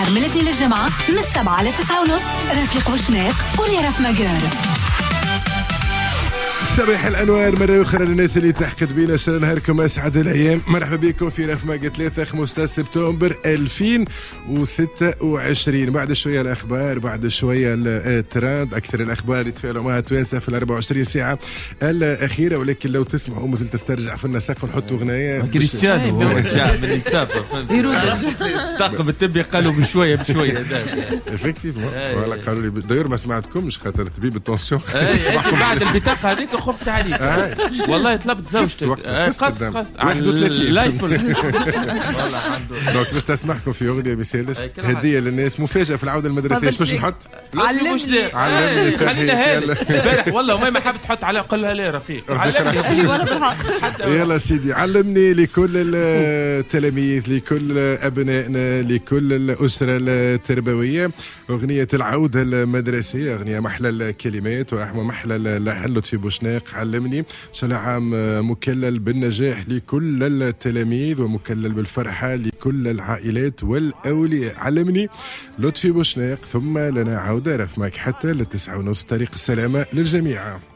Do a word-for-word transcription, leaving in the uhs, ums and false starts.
الأخبار من الاثنين للجمعة من السبعة لتسعة ونص. رفيق وشناق وليرف مجار. صباح الانوار مره اخرى للناس اللي تحقد بينا. شر نهاركم اسعد الايام. مرحبا بكم في رفماقة ثلاثة خمسة عشر سبتمبر ألفين وستة وعشرين. بعد شويه الاخبار، بعد شويه التراند، اكثر الاخبار اللي تفاعلوا معها توانسه في ال أربعة وعشرين ساعه الاخيره. ولكن لو تسمعوا مازلت تسترجع في النساق ونحطوا اغنيه كريستيانو هو الشعب اللي سافر الطاقم الطبي قالوا بشويه بشويه افكتيفمون. والله قالوا لي داير ما سمعتكمش خاطر طبيب التونسيون بعد البطاقه هذيك خفت عليك. آه. والله طلبت زوجتك قص قص واحد وثلاثين لايف والله الحمد لله. دونك نستسمحكم في اغنيه بيسالش هديه للناس مفاجاه في العوده المدرسيه. ايش باش نحط؟ علمني علمني خلينا هاني امبارح والله وما ما حابب تحط على قل لها لا رفيق علمني ولا بالحق. يلا سيدي علمني لكل التلاميذ، لكل ابنائنا، لكل الاسره التربويه. اغنيه العوده المدرسيه، اغنيه محلى الكلمات ومحلى اللحن لطفي بوشناق. علمني ان شاء الله عام مكلل بالنجاح لكل التلاميذ ومكلل بالفرحه لكل العائلات والاولياء. علمني لطفي بوشناق. ثم لنا عوده رفماك حتى للتسعة ونص. طريق السلامه للجميع.